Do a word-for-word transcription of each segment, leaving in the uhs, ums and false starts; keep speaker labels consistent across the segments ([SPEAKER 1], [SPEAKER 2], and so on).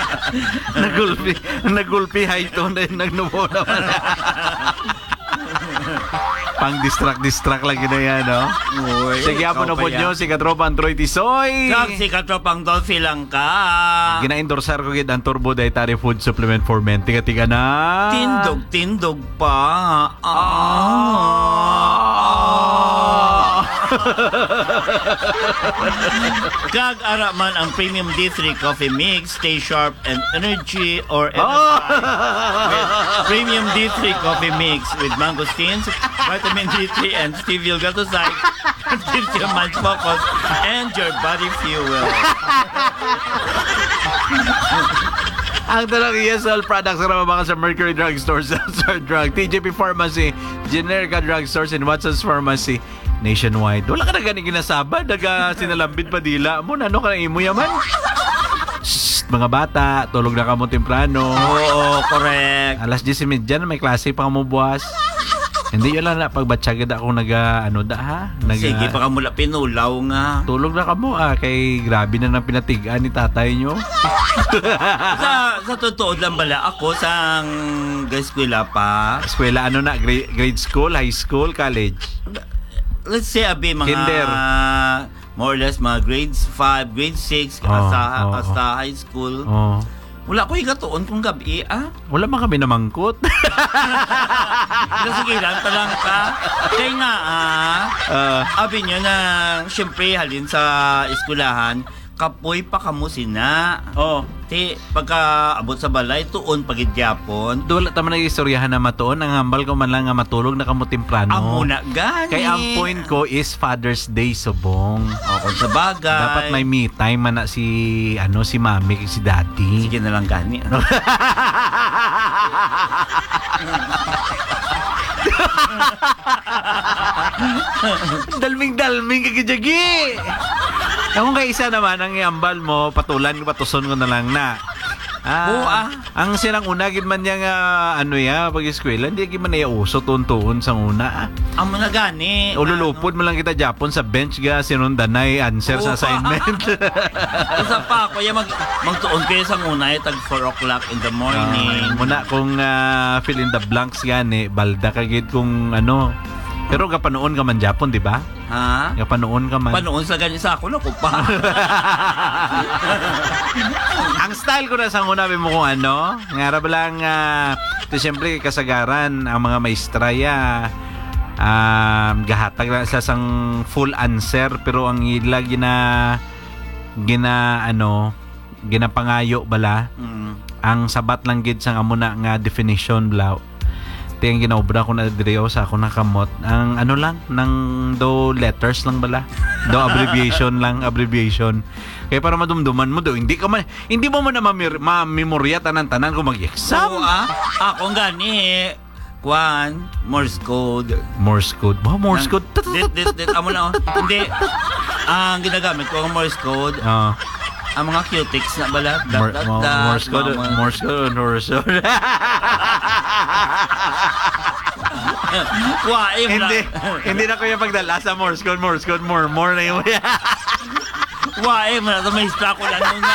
[SPEAKER 1] Nagulpi, nagulpi high tone na yung nagnubo naman. Pang distract distract lagi na yan, no?
[SPEAKER 2] Uy,
[SPEAKER 1] sige apo na po nyo si Katropa Android Tisoy.
[SPEAKER 2] Kag si Katropang Dolphy lang ka.
[SPEAKER 1] Gina-endorsar ko gid ang Turbo Dietary Food Supplement for Men. Tiga-tiga na.
[SPEAKER 2] Tindog tindog pa. Ah. Kag ara man ang Premium D three Coffee Mix, stay sharp and energy or with Premium D three Coffee Mix with mangosteens, vitamin D three and stevia glycoside that gives you mind focus and your body fuel.
[SPEAKER 1] Ang talang E S L products na mga sa Mercury Drug Stores, Star Drug, T J P Pharmacy, Generica Drug Stores, and Watson's Pharmacy nationwide. Wala ka na ganing ginasaba, daga sinalambit pa dila mo, ano ka na imo yaman? Shhh, mga bata, tulog na ka mo temprano.
[SPEAKER 2] Oo, correct.
[SPEAKER 1] Alas diyes na may klase pa ka mo buwas. Hindi yun lang na pagbatsagad ako naga ano da ha? Naga,
[SPEAKER 2] sige pa ka mula pinulaw nga.
[SPEAKER 1] Tulog na ka mo ah, kay grabe na nang pinatigaan ni tatay nyo.
[SPEAKER 2] sa sa totoo lang bala ako sa eskwela pa.
[SPEAKER 1] Eskwela ano na? Grade, grade school, high school, college?
[SPEAKER 2] Let's say abi mga
[SPEAKER 1] Kinder.
[SPEAKER 2] More or less mga grades five, grade six
[SPEAKER 1] oh,
[SPEAKER 2] hasta
[SPEAKER 1] oh,
[SPEAKER 2] hasta
[SPEAKER 1] oh.
[SPEAKER 2] high school.
[SPEAKER 1] Oh.
[SPEAKER 2] Wala ko higatoon kung gabi ah.
[SPEAKER 1] Wala man kami namangkot.
[SPEAKER 2] Sige lang talang ka. Kaya nga ah,
[SPEAKER 1] uh,
[SPEAKER 2] abi nyo na syempre halin sa eskwelahan, kapoy pa kamo sina.
[SPEAKER 1] Oh.
[SPEAKER 2] Ti pagka abot sa balay tuon pagidyapon.
[SPEAKER 1] Wala taman na istoryahan na matuon. Ang hambal ko man lang nga matulog na kamo temprano.
[SPEAKER 2] Amo na gani.
[SPEAKER 1] Kaya ang point ko is Father's Day subong.
[SPEAKER 2] O kung sa bagay.
[SPEAKER 1] Dapat may me time man na si ano si mami si daddy.
[SPEAKER 2] Sige na lang gani.
[SPEAKER 1] Dalming-dalming kagijagi. Kung kay isa naman ang iambal mo, patulan ko patuson ko na lang na. Ah,
[SPEAKER 2] Oo, ah.
[SPEAKER 1] Ang silang una gid man yang uh, ano ya pag eskwela, hindi gid man iya uso tuon-tuon sa una. Ah.
[SPEAKER 2] Amo na gani.
[SPEAKER 1] Ululupod mo lang kita Japon sa bench ga sinundanay answer
[SPEAKER 2] Oo,
[SPEAKER 1] sa assignment.
[SPEAKER 2] Isa pa ako ya mag magtuon kayo sa una tag four o'clock in the morning.
[SPEAKER 1] Uh, muna kung uh, fill in the blanks gani, balda ka gid kung ano. Pero kapanoon ka man Japon, di ba?
[SPEAKER 2] Ha?
[SPEAKER 1] Kapanoon ka man.
[SPEAKER 2] Panoon sa ganyan sa ako na ko pa.
[SPEAKER 1] Ang style ko na sa una mo kung ano, ngara ba lang uh, ito siyempre kasagaran ang mga maestra ya um, gahatag na sa sang full answer pero ang ila gina gina ano ginapangayo bala
[SPEAKER 2] Mm.
[SPEAKER 1] ang sabat lang gid sang amo na nga definition bala. Tiyang ginaobra ko na diriyo sa ako nakamot. Ang ano lang, ng do letters lang bala. Do abbreviation lang, abbreviation. Kaya para madumduman mo do, hindi ka man, hindi mo man na mamir, mamemorya tanan-tanan kung mag-exam.
[SPEAKER 2] Oo, ah. Ako gani. Kwan, Morse code.
[SPEAKER 1] Morse code. Ba, Morse code?
[SPEAKER 2] Dit, dit, dit. Amo na, oh. Hindi. Ang ginagamit ko ang Morse code.
[SPEAKER 1] Ah.
[SPEAKER 2] Ang mga cutics na bala. Dat,
[SPEAKER 1] Mor-
[SPEAKER 2] dat,
[SPEAKER 1] mo-
[SPEAKER 2] dat,
[SPEAKER 1] Morse code,
[SPEAKER 2] mga-
[SPEAKER 1] Morse code, Morse code.
[SPEAKER 2] Wae,
[SPEAKER 1] Hindi, hindi na ko yung pagdala sa Morse code, Morse code, more, more na yung...
[SPEAKER 2] Wae, man, ito may istra ko lang nung na.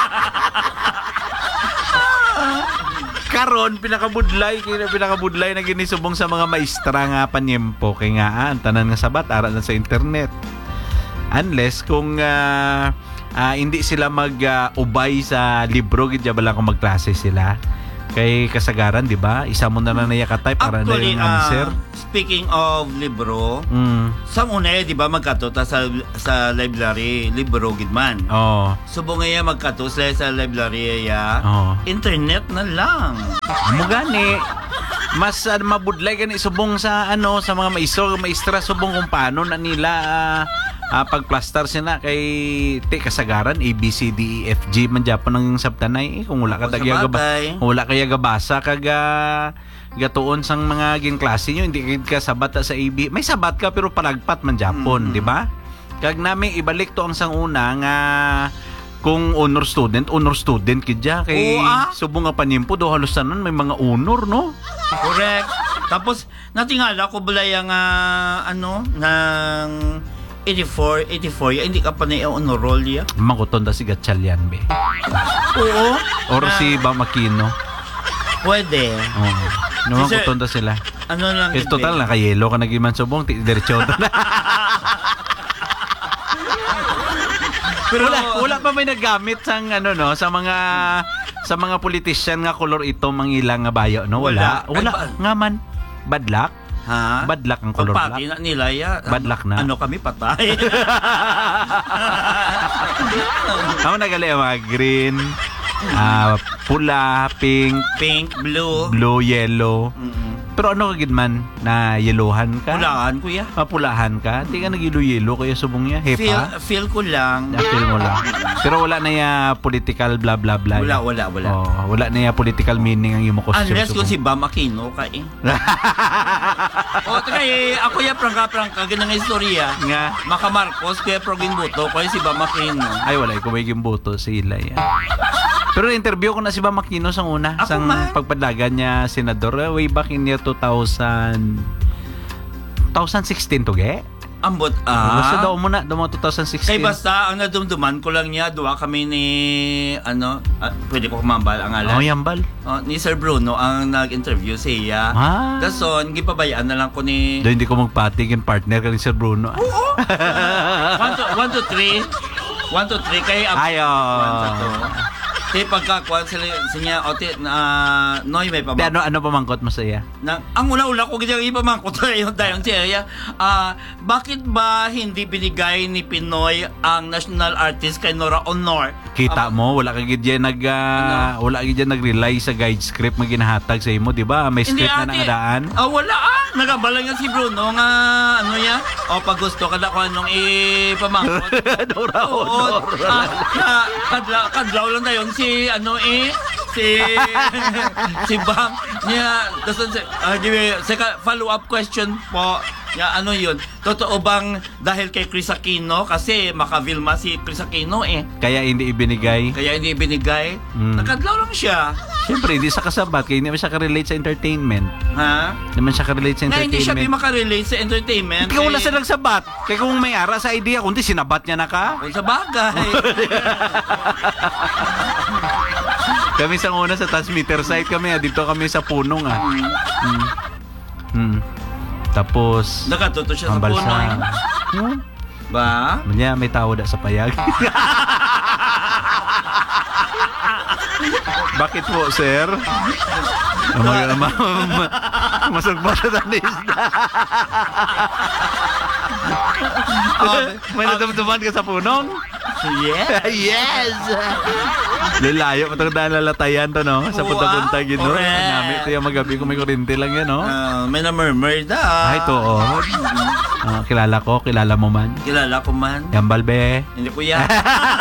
[SPEAKER 1] Karon pinakabudlay kaya pinakabudlay na ginisubong sa mga maestra nga panyempo kay nga ah, ang tanan nga sabat ara na sa internet. Unless kung uh, uh, hindi sila mag-ubay uh, sa libro gid bala kung magklase sila. Kay kasagaran, di ba? Isa mo na lang naya ka-type para na
[SPEAKER 2] Actually,
[SPEAKER 1] yung answer.
[SPEAKER 2] Uh, speaking of libro,
[SPEAKER 1] Mm.
[SPEAKER 2] sa una di ba magkatuta sa sa library, libro gidman.
[SPEAKER 1] Oh.
[SPEAKER 2] Subo nga magkato sila sa library ya.
[SPEAKER 1] Oh.
[SPEAKER 2] Internet na lang.
[SPEAKER 1] Amo gani. Mas uh, mabudlay gani subong sa ano sa mga maestro, maestra subong kung paano na nila uh, uh, pagplastar sila kay te kasagaran A B C D E F G man Japon ang sabtanay eh, kung wala ka tagya gaba, wala kaya gabasa kaga gatuon sang mga ging klase nyo hindi ka sabat sa A B may sabat ka pero palagpat man Japon, mm-hmm. di ba? Kag nami ibalik to ang sang una nga kung honor student, honor student kidya kay
[SPEAKER 2] Oo, ah.
[SPEAKER 1] subong nga panimpo do halos tanan may mga honor no.
[SPEAKER 2] Correct. Tapos natingala ko bala yang uh, ano ng eighty-four, eighty-four, ya, hindi ka pa na i-honorol ya.
[SPEAKER 1] Makuton da si Gatchalian, be.
[SPEAKER 2] Oo.
[SPEAKER 1] Or
[SPEAKER 2] Na-
[SPEAKER 1] si Bam Aquino.
[SPEAKER 2] Pwede.
[SPEAKER 1] Oo. Naman
[SPEAKER 2] Si Sir-
[SPEAKER 1] kuton da sila.
[SPEAKER 2] Ano lang.
[SPEAKER 1] Eh, total, naka-yelo ka nagiman subong, ti- diretso na.
[SPEAKER 2] Pero
[SPEAKER 1] wala, wala pa may naggamit sang ano no sa mga sa mga politician nga kolor ito mangilang nga bayo no wala
[SPEAKER 2] Wala.
[SPEAKER 1] wala,
[SPEAKER 2] Ay, ba-
[SPEAKER 1] nga man bad luck
[SPEAKER 2] Ha?
[SPEAKER 1] bad luck ang color
[SPEAKER 2] Pagpati
[SPEAKER 1] black
[SPEAKER 2] na nila ya.
[SPEAKER 1] Bad luck na.
[SPEAKER 2] Ano kami patay.
[SPEAKER 1] ako nagali mga green ah, pula pink
[SPEAKER 2] Pink, blue.
[SPEAKER 1] blue yellow
[SPEAKER 2] Mm-mm.
[SPEAKER 1] pero ano kagid man na yelohan ka
[SPEAKER 2] Pulaan kuya.
[SPEAKER 1] mapulahan ka di ka nag-yelo-yelo kaya subong niya
[SPEAKER 2] Feel,
[SPEAKER 1] hepa
[SPEAKER 2] feel ko lang.
[SPEAKER 1] feel mo lang pero wala na ya political bla bla bla
[SPEAKER 2] Wala, wala, wala.
[SPEAKER 1] oh, wala na ya political meaning ang imo costume
[SPEAKER 2] Unless kung
[SPEAKER 1] subong.
[SPEAKER 2] si Bam Aquino ka eh. O, taka eh, ako ya prangka-prangka, ganang istorya.
[SPEAKER 1] nga
[SPEAKER 2] Maka Marcos, kaya progin buto, kaya si Bam Aquino.
[SPEAKER 1] ay wala ko may gimboto si Ila yan. Pero na-interview ko na si Bam Aquino sang una
[SPEAKER 2] Ako
[SPEAKER 1] sang
[SPEAKER 2] man.
[SPEAKER 1] pagpadagan niya senador uh, way back in year two thousand twenty sixteen to ge.
[SPEAKER 2] Ambot,
[SPEAKER 1] Basta
[SPEAKER 2] ah.
[SPEAKER 1] daw mo na, daw mo twenty sixteen.
[SPEAKER 2] Kay basta, ang nadumduman ko lang niya, duwa kami ni, ano, ah, pwede ko kumambal ang
[SPEAKER 1] Oh,
[SPEAKER 2] alam.
[SPEAKER 1] yambal.
[SPEAKER 2] Oh, ni Sir Bruno ang nag-interview siya.
[SPEAKER 1] Ah.
[SPEAKER 2] Dason, gipabayaan na lang ko ni
[SPEAKER 1] Do hindi ko magpatig yung partner ka ni Sir Bruno.
[SPEAKER 2] one to, one to three. One to three. Kay ab-
[SPEAKER 1] Ayo.
[SPEAKER 2] one to two. Ti pagkakuan sila siya o ti na noy may
[SPEAKER 1] Di,
[SPEAKER 2] pamang.
[SPEAKER 1] ano, ano pamangkot mo sa iya?
[SPEAKER 2] Na, ang una-una ko ganyan ipamangkot yung dayon siya. Ah, bakit ba hindi binigay ni Pinoy ang national artist kay Nora Honor?
[SPEAKER 1] Kita
[SPEAKER 2] Ah,
[SPEAKER 1] mo, wala ka gid yan nag ah, wala gid yan nag-rely sa guide script nga ginahatag sa imo, di ba? May
[SPEAKER 2] Hindi,
[SPEAKER 1] script na
[SPEAKER 2] ate.
[SPEAKER 1] nangadaan.
[SPEAKER 2] Ah, wala ah. Nagabala nga si Bruno nga ano ya. O pag gusto kada ko anong ipamangkot.
[SPEAKER 1] Nora
[SPEAKER 2] Oo,
[SPEAKER 1] Honor.
[SPEAKER 2] ah, ah, kadlaw, kadlaw lang tayo si ano eh si si Bam niya tapos uh, follow up question po niya ano yun totoo bang dahil kay Chris Aquino kasi makavilma si Chris Aquino eh
[SPEAKER 1] Kaya hindi ibinigay.
[SPEAKER 2] kaya hindi binigay
[SPEAKER 1] Mm.
[SPEAKER 2] nakadlaw lang siya
[SPEAKER 1] Siyempre, hindi sa kasabat. Kaya hindi naman siya ka-relate sa entertainment.
[SPEAKER 2] ha
[SPEAKER 1] Hindi naman siya ka-relate sa
[SPEAKER 2] na hindi siya
[SPEAKER 1] entertainment.
[SPEAKER 2] makarelate sa entertainment
[SPEAKER 1] Ikaw wala
[SPEAKER 2] eh,
[SPEAKER 1] siya nagsabat. Kaya kung may ara sa idea, kundi sinabat niya na ka.
[SPEAKER 2] kung sa bagay
[SPEAKER 1] Kami sa una sa transmitter site kami, ah, dito kami sa punong ah. Mm. Mm. Tapos,
[SPEAKER 2] nakatuto siya sa
[SPEAKER 1] ambal
[SPEAKER 2] puno
[SPEAKER 1] sa...
[SPEAKER 2] eh.
[SPEAKER 1] Hmm?
[SPEAKER 2] ba
[SPEAKER 1] Manya, may tao da sa payag. Bakit po, sir? Mag, ma, ma, masagba sa tanisda.
[SPEAKER 2] Oh,
[SPEAKER 1] May nadamdaman ka sa punong?
[SPEAKER 2] yeah
[SPEAKER 1] Yes! Lilayo, patagdaan lalatayan to, no? Sa
[SPEAKER 2] Wow,
[SPEAKER 1] punta-punta, gino.
[SPEAKER 2] correct.
[SPEAKER 1] Nami, ito yung magabi kung may kurinti lang yan, no?
[SPEAKER 2] Ah, may na murmur da
[SPEAKER 1] Ay, to, oh. Ah, kilala ko, kilala mo man.
[SPEAKER 2] kilala ko man
[SPEAKER 1] Yan, balbe.
[SPEAKER 2] hindi ko yan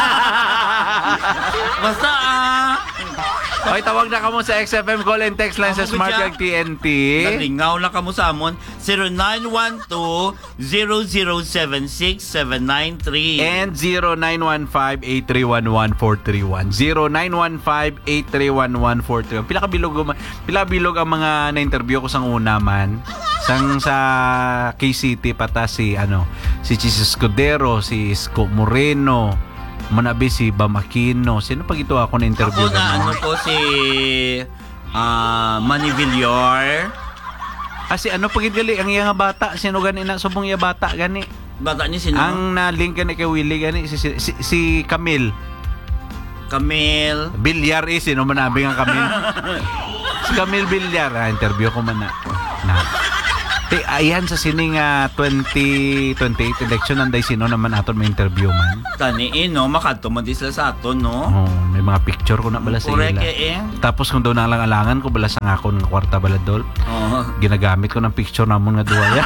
[SPEAKER 2] basta ah
[SPEAKER 1] Okay, tawag na ka mo sa X F M call and text line sa
[SPEAKER 2] Ako
[SPEAKER 1] Smart
[SPEAKER 2] gudya.
[SPEAKER 1] Gag T N T.
[SPEAKER 2] nalingaw lang ka mo sa amon zero nine one two zero zero seven six seven nine three
[SPEAKER 1] And zero nine one five, eight three one one, four three one. zero nine one five, eight three one one, four three one. Pila ka bilog, ma- pila ka bilog ang mga na-interview ko sang una man. Sang sa K-City pata si ano, si Chis Escudero, si Isko Moreno, manabi si Bam Aquino. Sino pag ito ako na-interview
[SPEAKER 2] ako na ano ko si ah Manny Villar
[SPEAKER 1] Kasi ano pag gali ang iya nga bata, sino gani na subong iya bata gani.
[SPEAKER 2] bata niya sino
[SPEAKER 1] Ang na-link gani kay Willie gani si si, si, si Camille.
[SPEAKER 2] Camille
[SPEAKER 1] Bilyar eh, sino man abing ang Camille? Si Camille Bilyar, ah, interview ko man na. na. Te, ayan sa sining uh, twenty twenty-eight election, anday sino naman aton may interview man.
[SPEAKER 2] tani eh no makadto man di sila sa aton no
[SPEAKER 1] Oh, may mga picture ko na bala sa
[SPEAKER 2] correct
[SPEAKER 1] ila.
[SPEAKER 2] eh eh
[SPEAKER 1] Tapos kung doon na lang alangan ko bala sa ngakon ng kwarta baladol,
[SPEAKER 2] oh.
[SPEAKER 1] ginagamit ko ng picture namon nga duwaya.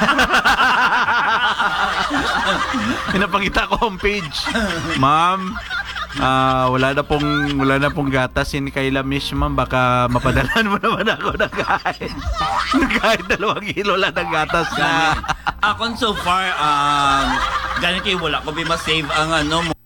[SPEAKER 1] Pinapakita ko homepage. Ma'am, ah wala na pong wala na pong gatas sin Kayla Mish, ma'am, baka mapadalan mo naman ako ng kahit kahit dalawang kilo lang ng gatas na.
[SPEAKER 2] Akon so far um ganun kay wala ko bi ma-save ang ano mo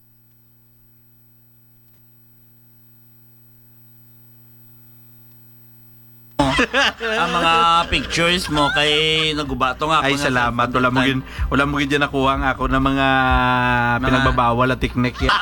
[SPEAKER 2] ang mga pictures mo kay nagubato nga ako.
[SPEAKER 1] Ay,
[SPEAKER 2] nga sa
[SPEAKER 1] salamat. Wala mo gin, wala mo gin dyan nakuha nga ako ng mga,
[SPEAKER 2] Mga-
[SPEAKER 1] pinagbabawal at teknik yan.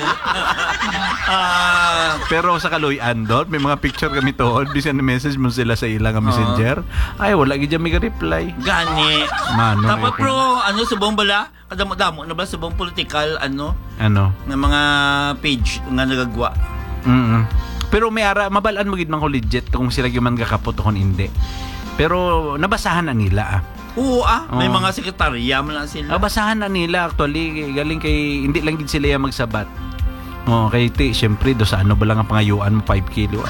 [SPEAKER 2] Ah,
[SPEAKER 1] Pero sa Kaloy-an doon, may mga picture kami toon. Bisan message mo sila sa ilang messenger. Ay, wala gid may reply.
[SPEAKER 2] gani.
[SPEAKER 1] Mano,
[SPEAKER 2] Tapos
[SPEAKER 1] eh,
[SPEAKER 2] bro, ano subong bala? Kadamo-damo na ba subong political ano
[SPEAKER 1] Ano?
[SPEAKER 2] ng mga page nga nagagwa?
[SPEAKER 1] Mm. Pero may ara mabalaan mo gid man ko legit kung sila gyud man gakapot kung hindi. Pero nabasahan na nila ah.
[SPEAKER 2] Oo ah, may
[SPEAKER 1] Oo.
[SPEAKER 2] mga sekretarya man na sila.
[SPEAKER 1] Nabasahan na nila actually galing kay hindi lang gid sila yung magsabat. Oh, kay ti syempre do sa ano ba lang ang pangayuan mo five kilo.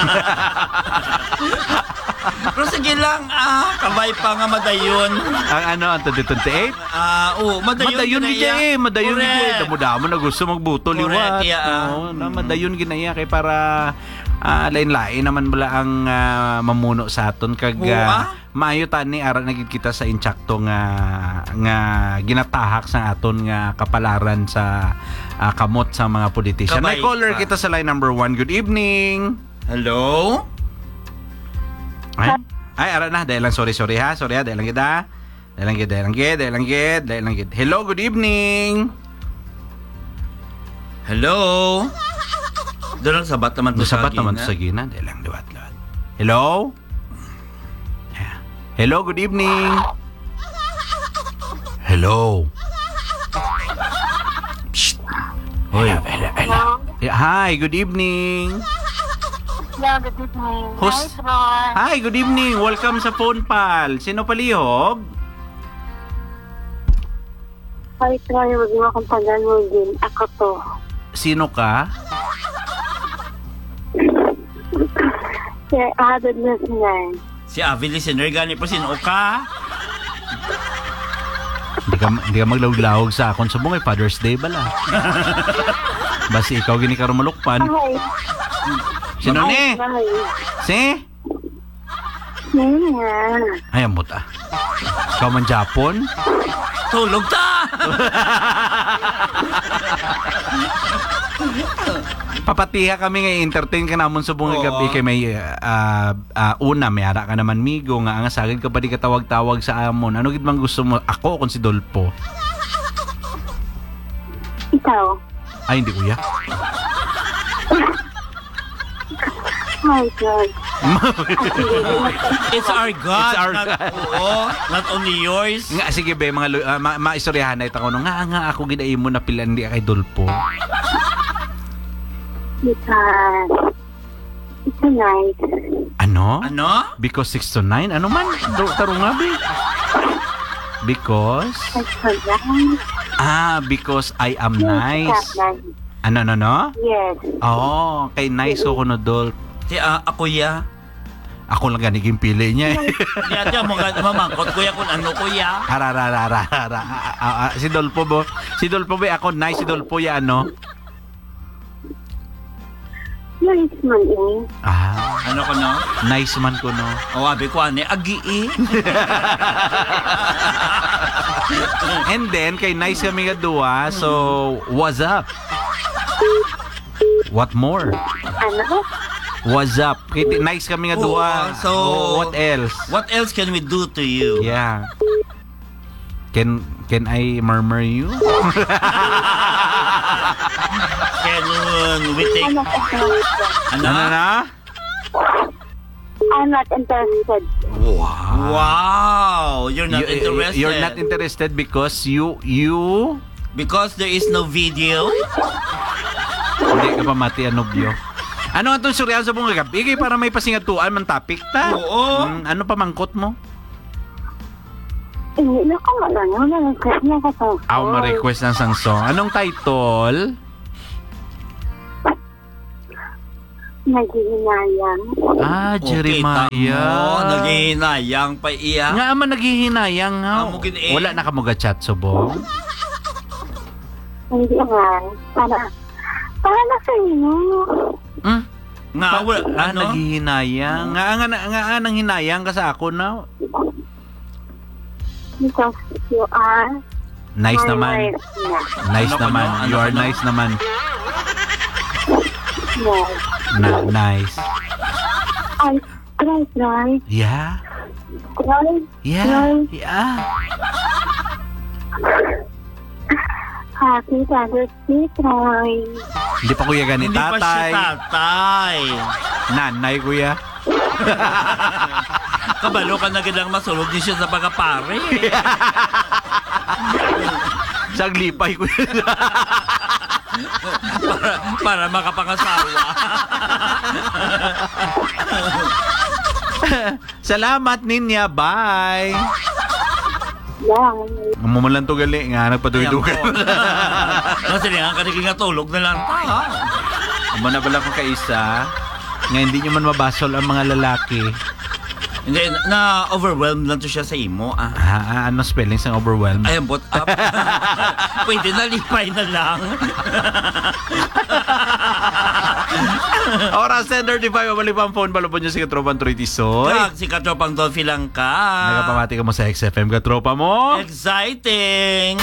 [SPEAKER 2] Pero sige lang, ah, kabay pa nga madayon.
[SPEAKER 1] Ang ano ang twenty twenty-eight?
[SPEAKER 2] Ah, oo, madayon.
[SPEAKER 1] Madayon gid
[SPEAKER 2] ginaya.
[SPEAKER 1] eh, madayon gid eh.
[SPEAKER 2] Correct.
[SPEAKER 1] Damo-damo na gusto magbuto
[SPEAKER 2] Correct,
[SPEAKER 1] liwat.
[SPEAKER 2] yeah, ah.
[SPEAKER 1] Oo, na madayon ginaya kay para ah, lain-lain naman bala ang ah, mamuno sa aton kag
[SPEAKER 2] Oo,
[SPEAKER 1] ah,
[SPEAKER 2] ah.
[SPEAKER 1] maayo tani ara na gid kita sa intsakto nga nga ginatahak sa aton nga kapalaran sa ah, kamot sa mga politician. May
[SPEAKER 2] Kabay
[SPEAKER 1] caller
[SPEAKER 2] pa.
[SPEAKER 1] kita sa line number one. Good evening.
[SPEAKER 2] Hello?
[SPEAKER 1] Ay, ay ara na dahil lang sorry sorry ha. Sorry ha, dahil lang kita. Dahil lang gid, dahil lang gid, dahil lang gid, dahil lang gid. Hello, good evening.
[SPEAKER 2] Hello? Doon lang sabat naman to sa
[SPEAKER 1] Sabat naman
[SPEAKER 2] gina.
[SPEAKER 1] sa gina. Dahil lang liwat liwat. Hello? Yeah. Hello, good evening. Hello. Psst. Hoy. Hello, hello. Yeah, hi, good evening.
[SPEAKER 3] Yeah, good evening.
[SPEAKER 1] Who's-
[SPEAKER 3] Hi, Troy.
[SPEAKER 1] Hi, good evening. Welcome sa Phone Pal. Sino palihog?
[SPEAKER 3] Hi, Troy. Huwag mo akong tagalogin. Ako to.
[SPEAKER 1] Sino ka?
[SPEAKER 3] Si Added Listener.
[SPEAKER 2] Si Avi listener gani po sino ka?
[SPEAKER 1] Hindi ka, hindi ka maglawag-lawag sa akon. Subong ay Father's Day bala. Basi ikaw gini ka rumalukpan.
[SPEAKER 3] Hi.
[SPEAKER 1] Sino ni?
[SPEAKER 3] Hi.
[SPEAKER 1] Si?
[SPEAKER 3] Sino nga?
[SPEAKER 1] Ay, amot ah. Ikaw man Japon?
[SPEAKER 2] Tulog ta!
[SPEAKER 1] Papatiha kami nga entertain ka namon subong
[SPEAKER 2] Oo.
[SPEAKER 1] gabi kay may ah, ah, una may ara ka naman migo nga ang sagad ka pa di ka tawag-tawag sa amon. Ano gid man gusto mo? Ako kung si Dolpo.
[SPEAKER 3] Ikaw.
[SPEAKER 1] Ay hindi kuya.
[SPEAKER 3] Hi, Troy.
[SPEAKER 2] It's our God.
[SPEAKER 1] It's our
[SPEAKER 2] not,
[SPEAKER 1] God.
[SPEAKER 2] Oo, not only yours.
[SPEAKER 1] Nga sige be mga lu- ah, ma- maistoryahan na ita ko no nga nga ako gid ay mo na pilan di kay Dolpo.
[SPEAKER 3] Because it's a night.
[SPEAKER 1] Ano?
[SPEAKER 2] Ano?
[SPEAKER 1] Because six to nine? Ano man? Do- Tarong nga be. Because
[SPEAKER 3] I forgot.
[SPEAKER 1] ah because I am nice.
[SPEAKER 3] Yes,
[SPEAKER 1] Ano no no?
[SPEAKER 3] Yes.
[SPEAKER 1] Oh, kay nice ko kuno Dolpo.
[SPEAKER 2] Si ah, ako ya.
[SPEAKER 1] Ako lang ganiging pili niya eh.
[SPEAKER 2] Di ate mo ga mamangkot kuya kung ano kuya.
[SPEAKER 1] Harararara. Si Dolpo bo. Si Dolpo ba ako nice si Dolpo ya ano?
[SPEAKER 3] Nice man eh.
[SPEAKER 2] Ano
[SPEAKER 1] Ah,
[SPEAKER 2] ko no?
[SPEAKER 1] nice man ko no.
[SPEAKER 2] O abi ko ani agi eh.
[SPEAKER 1] And then kay nice kami nga duwa. So, what's up? What more?
[SPEAKER 3] Ano?
[SPEAKER 1] What's up? Kay ti- nice kami nga duwa.
[SPEAKER 2] Oo, so
[SPEAKER 1] Oh, what else?
[SPEAKER 2] What else can we do to you?
[SPEAKER 1] Yeah. Can can I murmur you?
[SPEAKER 2] Can uh, we take
[SPEAKER 3] I'm not interested.
[SPEAKER 2] ano?
[SPEAKER 1] Ano na?
[SPEAKER 3] I'm not interested.
[SPEAKER 1] Wow.
[SPEAKER 2] Wow, you're not
[SPEAKER 1] You-
[SPEAKER 2] interested.
[SPEAKER 1] You're not interested because you you
[SPEAKER 2] Because there is no video.
[SPEAKER 1] hindi ka pa mati anobyo. Ano atong suryan sa buong gabi? Kay para may pasingatuan man topic ta.
[SPEAKER 2] Oo.
[SPEAKER 1] Mm, ano pa mangkot mo?
[SPEAKER 3] Hindi na ko malano. Nag-request na ka sa
[SPEAKER 1] Ako ma-request ng sang song. Anong title?
[SPEAKER 3] Naghihinayang.
[SPEAKER 1] Ah, Jeremiah.
[SPEAKER 2] tamo. Naghihinayang pa iya.
[SPEAKER 1] Nga man naghihinayang nga.
[SPEAKER 2] Amo gid eh.
[SPEAKER 1] Wala na ka mo chat subong.
[SPEAKER 3] Hindi nga. Para, para na sa inyo.
[SPEAKER 1] Hmm?
[SPEAKER 2] Nga, wala,
[SPEAKER 1] Ah,
[SPEAKER 2] ano?
[SPEAKER 1] naghihinayang. Nga nga nga, nga, nga nang hinayang ka sa ako na.
[SPEAKER 3] Because you are
[SPEAKER 1] Nice
[SPEAKER 3] my
[SPEAKER 1] naman.
[SPEAKER 3] wife na.
[SPEAKER 1] Nice
[SPEAKER 2] Ano ka
[SPEAKER 1] naman.
[SPEAKER 2] no? Ano
[SPEAKER 1] You
[SPEAKER 2] ka
[SPEAKER 1] are
[SPEAKER 2] no?
[SPEAKER 1] nice naman.
[SPEAKER 3] Yes.
[SPEAKER 1] Na, nice.
[SPEAKER 3] I Try, try.
[SPEAKER 1] Yeah.
[SPEAKER 3] Try,
[SPEAKER 1] Yeah.
[SPEAKER 3] try.
[SPEAKER 1] Yeah.
[SPEAKER 3] Happy Father's Day, try.
[SPEAKER 1] Hindi pa kuya gani
[SPEAKER 2] Hindi pa siya
[SPEAKER 1] tatay.
[SPEAKER 2] tatay.
[SPEAKER 1] Nanay kuya.
[SPEAKER 2] Kabalo ka na gilang masulog din siya sa pagkapare.
[SPEAKER 1] Saglipay kuya.
[SPEAKER 2] para, para makapangasawa.
[SPEAKER 1] Salamat ninya. Bye.
[SPEAKER 3] Yan.
[SPEAKER 1] Mumulan to gali nga nagpaduy-dugan.
[SPEAKER 2] Kasi nga kaniging nga tulog na lang tayo.
[SPEAKER 1] Amo na pala kung kaisa nga hindi nyo man mabasol ang mga lalaki.
[SPEAKER 2] Hindi, na-overwhelmed lang to siya sa imo. Ah.
[SPEAKER 1] Ah, ah, ano spelling sa overwhelm?
[SPEAKER 2] Ayan, bot up. Pwede na, lipay na lang.
[SPEAKER 1] Oras ten thirty-five, mabalik pa ang phone. Balupon nyo si Katropan Tritisoy.
[SPEAKER 2] Kag, si Katropang Dolphy lang ka.
[SPEAKER 1] Nagapamati ka mo sa X F M, Katropa mo.
[SPEAKER 2] Exciting!